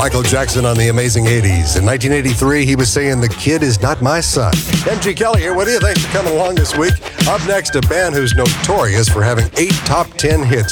Michael Jackson on the Amazing 80s. In 1983, he was saying, "The kid is not my son." MG Kelly here. What do you think for coming along this week? Up next, a band who's notorious for having 8 top 10 hits